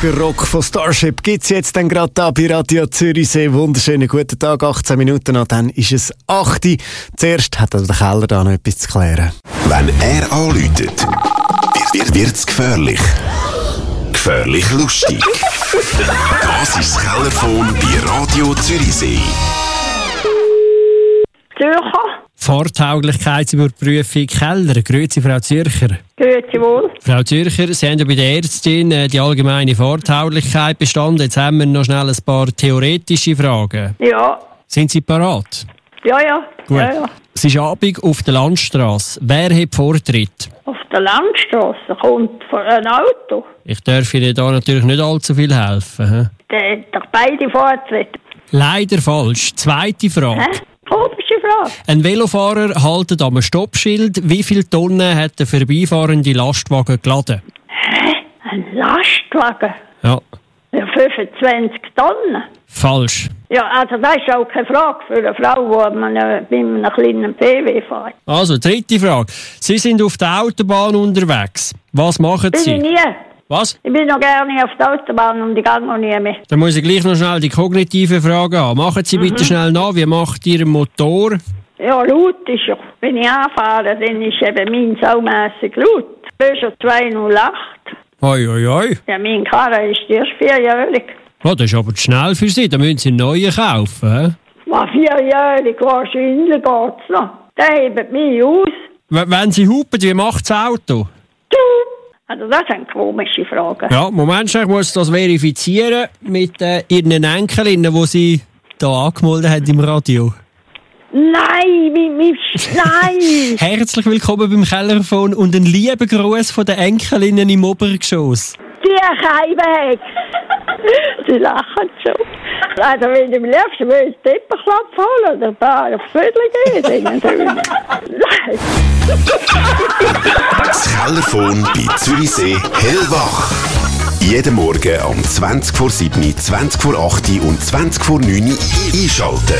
80er Rock von Starship gibt's jetzt dann gerade da bei Radio Zürichsee. Wunderschönen guten Tag, 18 Minuten nach dann ist es 8 Uhr. Zuerst hat also der Keller da noch etwas zu klären. Wenn er anläutet, wird's gefährlich. Gefährlich lustig. Das ist das Kellerphone bei Radio Zürichsee. Zürcher. Fahrtauglichkeitsüberprüfung Keller. Grüezi, Frau Zürcher. Grüezi wohl. Frau Zürcher, Sie haben ja bei der Ärztin die allgemeine Fahrtauglichkeit bestanden. Jetzt haben wir noch schnell ein paar theoretische Fragen. Ja. Sind Sie parat? Ja. Gut. Ja. Es ist Abend auf der Landstrasse. Wer hat Vortritt? Auf der Landstrasse kommt ein Auto. Ich darf Ihnen da natürlich nicht allzu viel helfen. Der hat doch beide Vortritt. Leider falsch. Zweite Frage. Komische Frage. Ein Velofahrer haltet am Stoppschild. Wie viele Tonnen hat der vorbeifahrende Lastwagen geladen? Ein Lastwagen? Ja. Ja, 25 Tonnen. Falsch. Ja, also das ist auch keine Frage für eine Frau, die mit einem kleinen PW fährt. Also, dritte Frage. Sie sind auf der Autobahn unterwegs. Was machen Bin Sie? ich nie. Was? Ich bin noch gerne auf der Autobahn und ich gehe noch nie mehr. Dann muss ich gleich noch schnell die kognitive Frage an. Machen Sie bitte schnell nach. Wie macht Ihr Motor? Ja, laut ist ja. Wenn ich anfahre, dann ist eben mein saumässig laut. Das ist schon 208. Hoi, hoi, hoi. Ja, mein Karre ist erst 4-jährig. Oh, das ist aber zu schnell für Sie. Da müssen Sie einen neuen kaufen. Was 4-jährig wahrscheinlich geht's noch. Der hebt mich aus. Wenn Sie hupen, wie macht das Auto? Also das sind komische Fragen. Ja, Moment, ich muss das verifizieren mit Ihren Enkelinnen, die Sie hier angemeldet haben im Radio. Nein, nein! Herzlich willkommen beim Kellerphone und einen lieben Gruß von den Enkelinnen im Obergeschoss. Die Keibe! Sie lachen schon. Also wenn du am liebsten willst, den Teppichklopf holen oder ein paar aufs Viertel gehen, dann nein! Das Kellerphone bei Zürichsee hellwach. Jeden Morgen um 20 vor 7, 20 vor 8 und 20 vor 9 einschalten.